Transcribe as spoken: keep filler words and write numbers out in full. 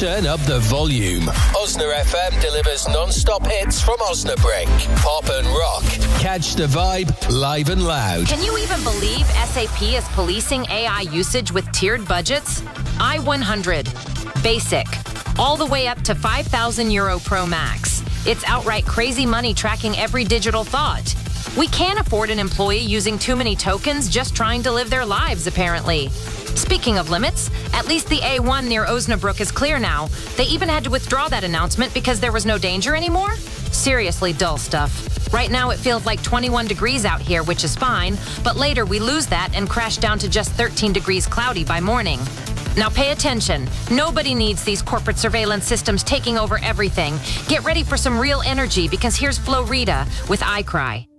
turn up the volume. Osna F M delivers non-stop hits from Osnabrück. Pop and rock. Catch the vibe live and loud. Can you even believe S A P is policing A I usage with tiered budgets? i one hundred, basic, all the way up to five thousand euro Pro Max. It's outright crazy money tracking every digital thought. We can't afford an employee using too many tokens just trying to live their lives, apparently. Speaking of limits, at least the A one near Osnabrück is clear now. They even had to withdraw that announcement because there was no danger anymore? Seriously dull stuff. Right now it feels like twenty-one degrees out here, which is fine, but later we lose that and crash down to just thirteen degrees cloudy by morning. Now pay attention. Nobody needs these corporate surveillance systems taking over everything. Get ready for some real energy because here's Flo Rida with iCry.